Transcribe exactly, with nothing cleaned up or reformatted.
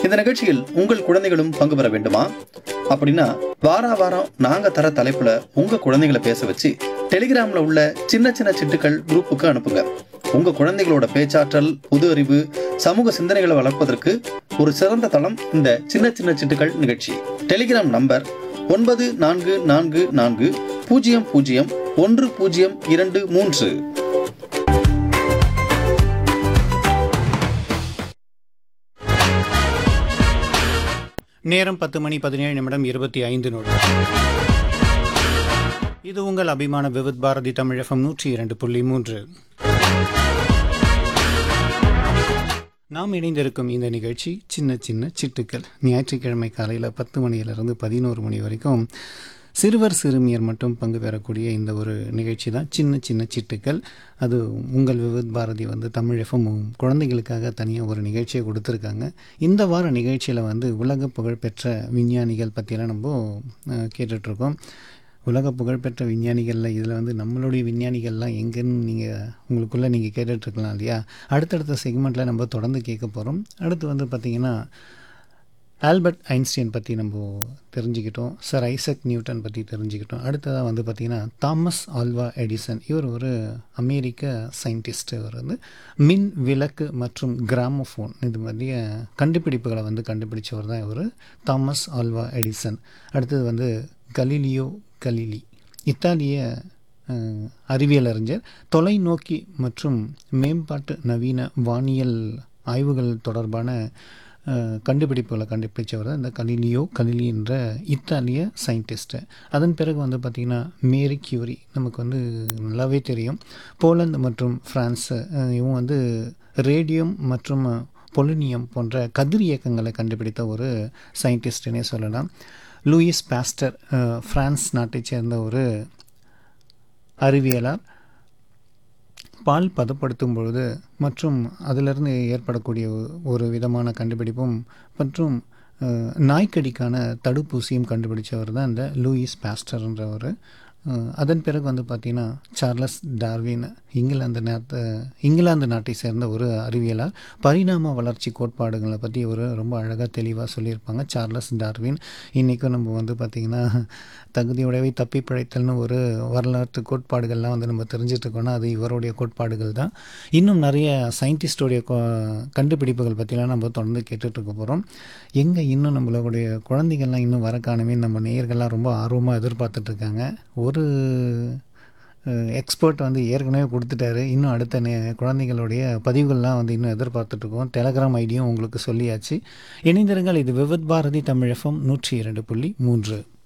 இந்த நிகழ்ச்சியில் உங்கள் குழந்தைகளும் பங்கு பெற வேண்டுமா? அப்படின்னா வாரா வாரம் நாங்க தர தலைப்புல உங்க குழந்தைகளை பேச வச்சு டெலிகிராம்ல உள்ள சின்ன சின்ன சிட்டுக்கள் குரூப்புக்கு அனுப்புங்க. உங்க குழந்தைகளோட பேச்சாற்றல், புது அறிவு, சமூக சிந்தனைகளை வளர்ப்பதற்கு ஒரு சிறந்த தளம் இந்த சின்ன சின்ன சிட்டுக்கள் நிகழ்ச்சி. டெலிகிராம் நம்பர் ஒன்பது நான்கு நான்கு நான்கு பூஜ்ஜியம் பூஜ்ஜியம் ஒன்று பூஜ்ஜியம் இரண்டு மூன்று. நேரம் பத்து மணி பதினேழு நிமிடம் இருபத்தி ஐந்து நொடி. இது உங்கள் அபிமான விவித் பாரதி தமிழ் எஃப்எம் நூற்றி இரண்டு புள்ளி மூன்று. நாம் இணைந்திருக்கும் இந்த நிகழ்ச்சி சின்ன சின்ன சிட்டுக்கள். ஞாயிற்றுக்கிழமை காலையில் பத்து மணியிலிருந்து பதினோரு மணி வரைக்கும் சிறுவர் சிறுமியர் மட்டும் பங்கு பெறக்கூடிய இந்த ஒரு நிகழ்ச்சி தான் சின்ன சின்ன சிட்டுக்கள். அது உங்கள் விவித் பாரதி வந்து தமிழ் எஃப்எம் குழந்தைகளுக்காக தனியாக ஒரு நிகழ்ச்சியை கொடுத்துருக்காங்க. இந்த வார நிகழ்ச்சியில் வந்து உலக புகழ்பெற்ற விஞ்ஞானிகள் பற்றியெல்லாம் நம்ம கேட்டுட்ருக்கோம். உலக புகழ்பெற்ற விஞ்ஞானிகளில் இதில் வந்து நம்மளுடைய விஞ்ஞானிகள்லாம் எங்கேன்னு நீங்கள் உங்களுக்குள்ளே நீங்கள் கேட்டுட்ருக்கலாம் இல்லையா? அடுத்தடுத்த செக்மெண்ட்டில் நம்ம தொடர்ந்து கேட்க போகிறோம். அடுத்து வந்து பார்த்திங்கன்னா ஆல்பர்ட் ஐன்ஸ்டீன் பற்றி நம்ம தெரிஞ்சுக்கிட்டோம். சர் ஐசக் நியூட்டன் பற்றி தெரிஞ்சுக்கிட்டோம். அடுத்ததாக வந்து பார்த்திங்கன்னா தாமஸ் ஆல்வா எடிசன், இவர் ஒரு அமெரிக்க சயின்டிஸ்ட். இவர் வந்து மின் விளக்கு மற்றும் கிராமோஃபோன் இது மாதிரிய கண்டுபிடிப்புகளை வந்து கண்டுபிடிச்சவர் தான் இவர், தாமஸ் ஆல்வா எடிசன். அடுத்தது வந்து கலீலியோ கலிலி, இத்தாலிய அறிவியல் அறிஞர். தொலைநோக்கி மற்றும் மேம்பாட்டு நவீன வானியல் ஆய்வுகள் தொடர்பான கண்டுபிடிப்புகளை கண்டுபிடிச்சவர் தான் இந்த கலீலியோ கலிலி என்ற இத்தாலிய சயின்டிஸ்ட்டு. அதன் பிறகு வந்து பார்த்திங்கன்னா மேரி கியூரி, நமக்கு வந்து நல்லாவே தெரியும். போலந்து மற்றும் ஃப்ரான்ஸு, இவங்க வந்து ரேடியம் மற்றும் பொலினியம் போன்ற கதிர் இயக்கங்களை கண்டுபிடித்த ஒரு சயின்டிஸ்ட்டுன்னே சொல்லலாம். லூயிஸ் பாஸ்டர், ஃப்ரான்ஸ் நாட்டை சேர்ந்த ஒரு அறிவியலார். பால் பதப்படுத்தும் பொழுது மற்றும் அதிலிருந்து ஏற்படக்கூடிய ஒரு விதமான கண்டுபிடிப்பும் மற்றும் நாய்க்கடிக்கான தடுப்பூசியும் கண்டுபிடிச்சவர் தான் இந்த லூயிஸ் பாஸ்டர்ன்றவர். அதன் பிறகு வந்து பார்த்திங்கன்னா சார்லஸ் டார்வின், இங்கிலாந்து நாட்டு இங்கிலாந்து நாட்டை சேர்ந்த ஒரு அறிவியலார். பரிணாம வளர்ச்சி கோட்பாடுகளை பற்றி ஒரு ரொம்ப அழகாக தெளிவாக சொல்லியிருப்பாங்க சார்லஸ் டார்வின். இன்றைக்கும் நம்ம வந்து பார்த்திங்கன்னா தகுதியுடையவை தப்பி பிழைத்தல்னு ஒரு வரலாற்று கோட்பாடுகள்லாம் வந்து நம்ம தெரிஞ்சிட்ருக்கோன்னா அது இவருடைய கோட்பாடுகள் தான். இன்னும் நிறைய சயின்டிஸ்டோடைய கண்டுபிடிப்புகள் பற்றிலாம் நம்ம தொடர்ந்து கேட்டுட்ருக்க போகிறோம். எங்கே இன்னும் நம்மளுடைய குழந்தைகள்லாம் இன்னும் வர காணுமே நம்ம நேயர்கள்லாம் ரொம்ப ஆர்வமாக எதிர்பார்த்துட்ருக்காங்க. ஒரு எக்ஸ்பர்ட் வந்து ஏற்கனவே கொடுத்துட்டாரு. இன்னும் அடுத்த நே குழந்தைகளுடைய பதிவுகள்லாம் வந்து இன்னும் எதிர்பார்த்துட்ருக்கோம். டெலகிராம் ஐடியும் உங்களுக்கு சொல்லியாச்சு. இணைந்திருங்கள். இது விவித் பாரதி தமிழ் எஃப்எம் நூற்றி இரண்டு புள்ளி மூன்று.